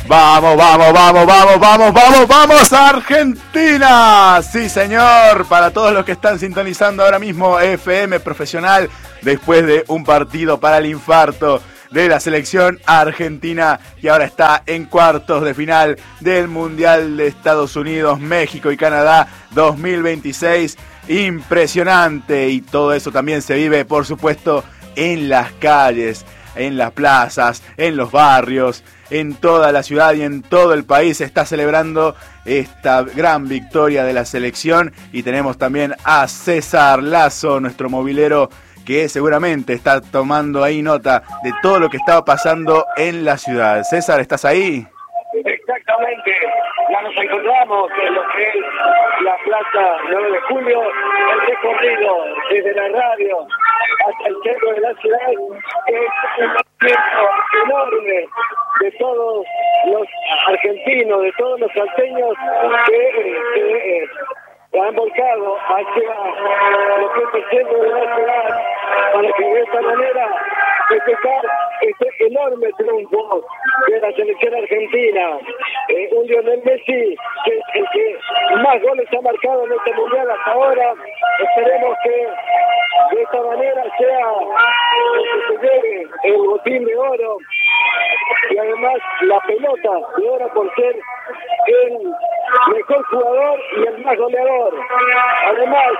Vamos, vamos, vamos, vamos, vamos, vamos, vamos, Argentina. Sí, señor, para todos los que están sintonizando ahora mismo FM Profesional, después de un partido para el infarto de la selección argentina, que ahora está en cuartos de final del Mundial de Estados Unidos, México y Canadá 2026. Impresionante, y todo eso también se vive, por supuesto, en las calles, en las plazas, en los barrios, en toda la ciudad y en todo el país. Se está celebrando esta gran victoria de la selección, y tenemos también a César Lazo, nuestro movilero, que seguramente está tomando ahí nota de todo lo que estaba pasando en la ciudad. César, ¿estás ahí? Exactamente, ya nos encontramos en lo que es la Plaza 9 de Julio, el recorrido desde la radio hasta el centro de la ciudad, es un movimiento enorme de todos los argentinos, de todos los salteños que han volcado hacia lo que es el centro de la ciudad, para que de esta manera festejar este enorme triunfo de la selección argentina. Un Lionel Messi que es el que más goles ha marcado en este mundial hasta ahora. Esperemos que de esta manera sea que se lleve el botín de oro, y además la pelota de oro por ser el mejor jugador y el más goleador. Además,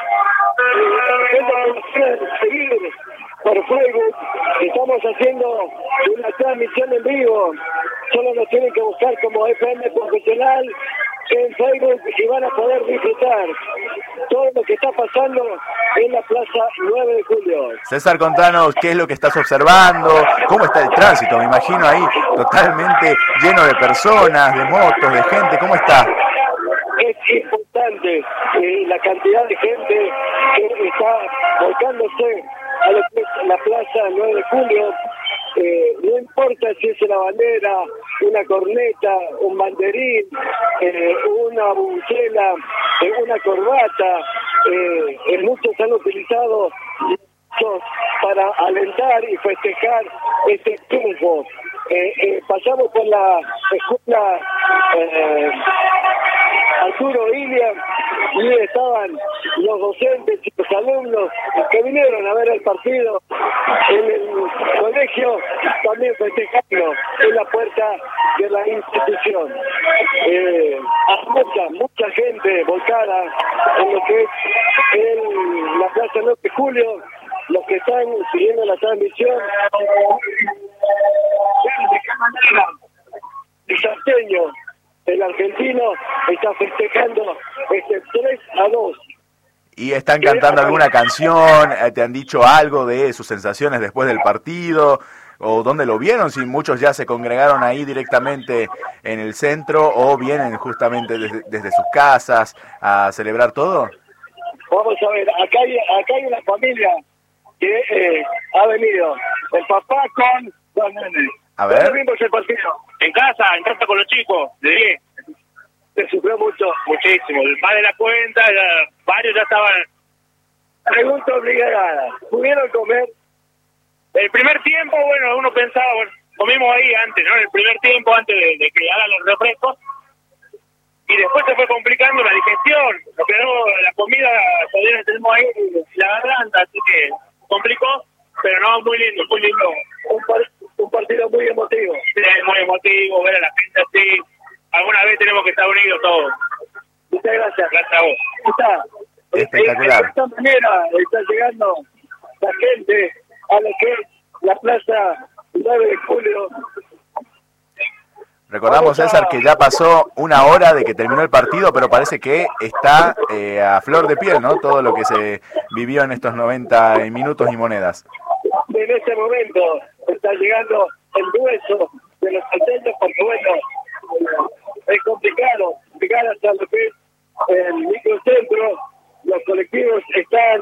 seguir por Facebook, estamos haciendo una transmisión en vivo. Solo nos tienen que buscar como FM Profesional en Facebook y van a poder disfrutar todo lo que está pasando en la Plaza 9 de Julio. César, contanos qué es lo que estás observando, cómo está el tránsito. Me imagino ahí totalmente lleno de personas, de motos, de gente. ¿Cómo está? Es importante la cantidad de gente que está volcándose a lo que es la Plaza 9 de Julio. No importa si es una bandera, una corneta, un banderín, una bubucela, una corbata. Muchos han utilizado para alentar y festejar este triunfo. Pasamos por la escuela Arturo Ilia, y estaban los docentes y los alumnos que vinieron a ver el partido en el colegio, también festejando en la puerta de la institución. Mucha gente volcada en lo que es la Plaza 9 de Julio. Los que están siguiendo la transmisión, de qué manera el salteño, el argentino, está festejando este 3-2. ¿Y están cantando alguna canción? ¿Te han dicho algo de sus sensaciones después del partido? ¿O dónde lo vieron? Si muchos ya se congregaron ahí directamente en el centro, o vienen justamente desde sus casas a celebrar todo. Vamos a ver, acá hay una familia que ha venido, el papá con los nenes. A ver. ¿Dónde vimos el partido? En casa con los chicos, de 10. Se sufrió mucho. Muchísimo, más de la cuenta, varios ya estaban. Pregunta obligada, ¿pudieron comer? El primer tiempo, bueno, uno pensaba, bueno, comimos ahí antes, ¿no? El primer tiempo, antes de que hagan los refrescos. Y después se fue complicando la digestión. Lo que no, la comida todavía la tenemos ahí en la garganta, así que complicó, pero no, muy lindo, muy lindo. Un partido muy emotivo. Sí, muy emotivo, ver a la gente así. Alguna vez tenemos que estar unidos todos. Muchas gracias. Gracias a vos. Está. Espectacular. De esta manera está llegando la gente a lo que es la Plaza 9 de Julio. Recordamos, César, que ya pasó una hora de que terminó el partido, pero parece que está a flor de piel, ¿no? Todo lo que se vivió en estos 90 minutos y monedas. En este momento está llegando el grueso de los salteños, porque bueno, es complicado llegar hasta lo que es el microcentro. Los colectivos están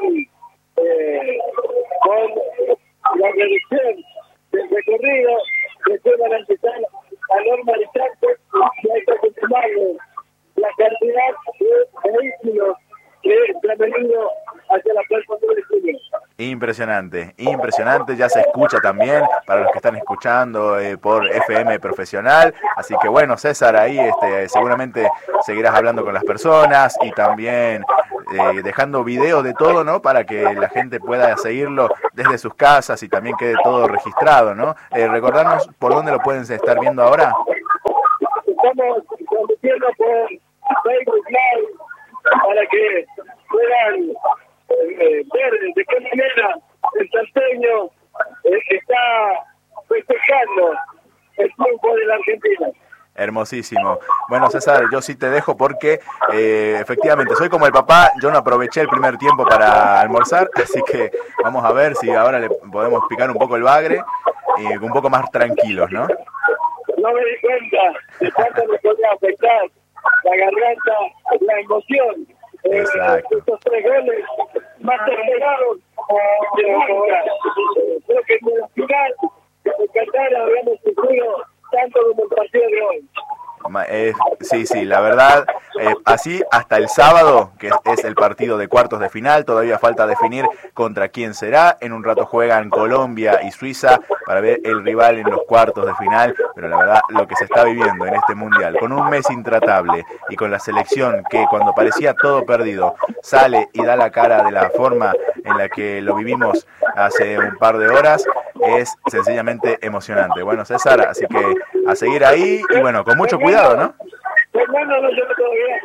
con la reducción del recorrido, después van a empezar a normalizarse y hay que continuar la cantidad de vehículos que se han venido hacia la Plaza 9 de Julio. Impresionante, impresionante, ya se escucha también, para los que están escuchando por FM Profesional, Así que bueno, César, ahí seguramente seguirás hablando con las personas y también dejando videos de todo, ¿no? Para que la gente pueda seguirlo desde sus casas y también quede todo registrado, ¿no? Recordarnos por dónde lo pueden estar viendo ahora. Estamos transmitiendo por Facebook Live para que puedan ver de qué manera el salteño está festejando el triunfo de la Argentina. Hermosísimo. Bueno, César, yo sí te dejo porque efectivamente soy como el papá, yo no aproveché el primer tiempo para almorzar, así que vamos a ver si ahora le podemos picar un poco el bagre y un poco más tranquilos, ¿no? No me di cuenta de cuánto me podía afectar la garganta, la emoción. Estos 3 goles más esperados de ahora. Creo que en la final de Qatar habíamos sufrido tanto como el partido de hoy. Sí, la verdad, así hasta el sábado, que es el partido de cuartos de final, todavía falta definir contra quién será. En un rato juegan Colombia y Suiza para ver el rival en los cuartos de final, pero la verdad, lo que se está viviendo en este mundial, con un Messi intratable y con la selección que cuando parecía todo perdido, sale y da la cara de la forma en la que lo vivimos hace un par de horas, es sencillamente emocionante. Bueno, César, así que a seguir ahí y bueno, con mucho cuidado, ¿no? Fernando no llegó todavía.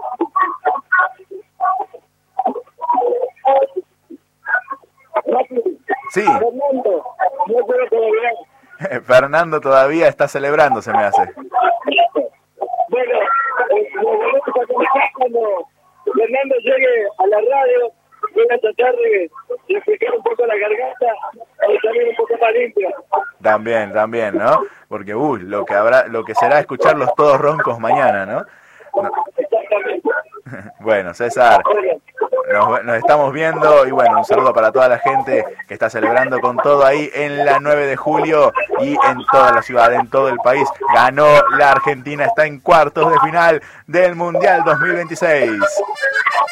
Sí. Fernando no llegó todavía. Fernando todavía está celebrando, se me hace. Bueno, nos volvemos a conectar cuando Fernando llegue a la radio. Voy a tratar de refrescar un poco la garganta y también un poco más limpia. También, ¿no? Porque lo que será escucharlos todos roncos mañana, ¿no? Exactamente. Bueno, César, nos estamos viendo y bueno, un saludo para toda la gente que está celebrando con todo ahí en la 9 de julio y en toda la ciudad, en todo el país. Ganó la Argentina, está en cuartos de final del Mundial 2026.